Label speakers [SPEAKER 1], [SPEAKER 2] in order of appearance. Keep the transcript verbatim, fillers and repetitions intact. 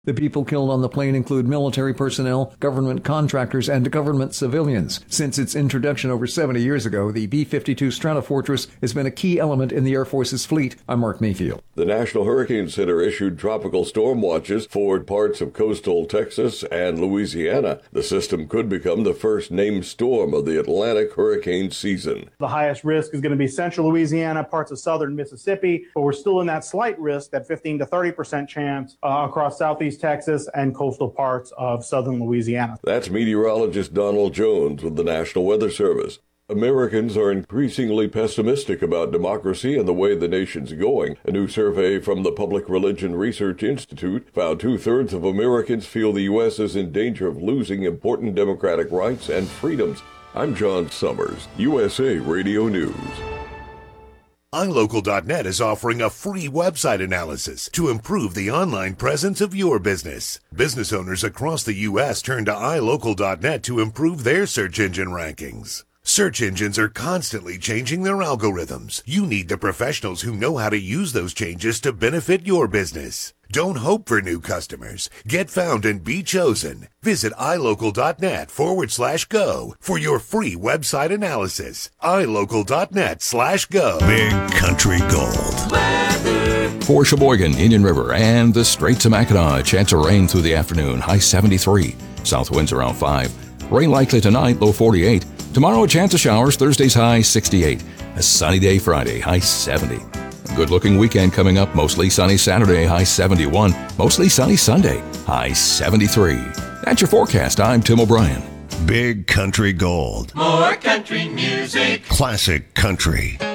[SPEAKER 1] The people killed on the plane include military personnel, government contractors, and government civilians. Since its introduction over seventy years ago, the B fifty-two Stratofortress has been a key element in the Air Force's fleet. I'm Mark Mayfield.
[SPEAKER 2] The National Hurricane Center issued tropical storm watches for parts of coastal Texas and Louisiana. The system could become the first named storm of the Atlantic hurricane season.
[SPEAKER 3] The highest risk is going to be central Louisiana, parts of southern Mississippi, but we're still in that slight risk, that fifteen to thirty percent chance uh, across southeast Texas and coastal parts of southern Louisiana.
[SPEAKER 2] That's meteorologist Donald Jones with the National Weather Service. Americans are increasingly pessimistic about democracy and the way the nation's going. A new survey from the Public Religion Research Institute found two-thirds of Americans feel the U S is in danger of losing important democratic rights and freedoms. I'm John Summers, U S A Radio News.
[SPEAKER 4] i local dot net is offering a free website analysis to improve the online presence of your business. Business owners across the U S turn to i local dot net to improve their search engine rankings. Search engines are constantly changing their algorithms. You need the professionals who know how to use those changes to benefit your business. Don't hope for new customers. Get found and be chosen. Visit i local dot net forward slash go for your free website analysis. i local dot net slash go.
[SPEAKER 5] Big Country Gold.
[SPEAKER 6] Weather. For Sheboygan, Indian River, and the Straits of Mackinac, chance of rain through the afternoon, high seventy-three. South winds around five. Rain likely tonight, low forty-eight. Tomorrow, a chance of showers, Thursday's high sixty-eight. A sunny day Friday, high seventy. A good-looking weekend coming up, mostly sunny Saturday, high seventy-one. Mostly sunny Sunday, high seventy-three. That's your forecast. I'm Tim O'Brien.
[SPEAKER 5] Big Country Gold.
[SPEAKER 7] More country music.
[SPEAKER 5] Classic country.